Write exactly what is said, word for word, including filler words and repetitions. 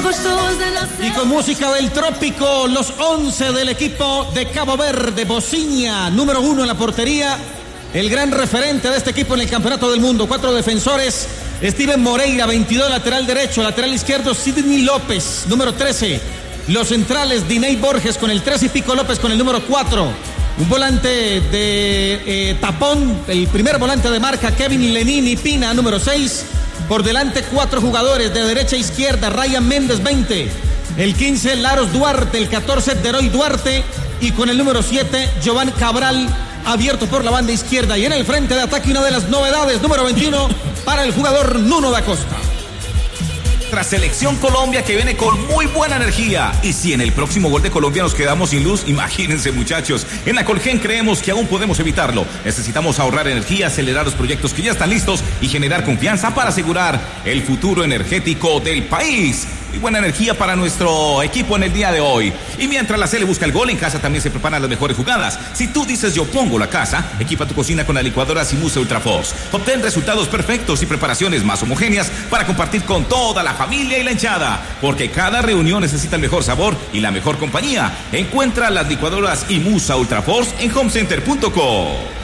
Y con música del trópico, los once del equipo de Cabo Verde. Bociña, número uno en la portería, el gran referente de este equipo en el campeonato del mundo. Cuatro defensores: Steven Moreira, veintidós, lateral derecho. Lateral izquierdo, Sidney López, número trece. Los centrales, Diney Borges con el tres y Pico López con el número cuatro. Un volante de eh, tapón, el primer volante de marca, Kevin Lenini Pina, número seis. Por delante, cuatro jugadores de derecha a izquierda: Ryan Méndez, veinte. El quince, Laros Duarte. El catorce, Deroy Duarte. Y con el número siete, Giovanni Cabral, abierto por la banda izquierda. Y en el frente de ataque, una de las novedades, número veintiuno, para el jugador Nuno da Costa. Selección Colombia, que viene con muy buena energía. Y si en el próximo gol de Colombia nos quedamos sin luz, imagínense, muchachos. En la Colgen creemos que aún podemos evitarlo. Necesitamos ahorrar energía, acelerar los proyectos que ya están listos y generar confianza para asegurar el futuro energético del país. Y buena energía para nuestro equipo en el día de hoy. Y mientras la Cele busca el gol, en casa también se preparan las mejores jugadas. Si tú dices yo pongo la casa, equipa tu cocina con la licuadora Simusa Ultraforce. Obtén resultados perfectos y preparaciones más homogéneas para compartir con toda la familia y la hinchada. Porque cada reunión necesita el mejor sabor y la mejor compañía. Encuentra las licuadoras Imusa Ultraforce en homecenter punto co.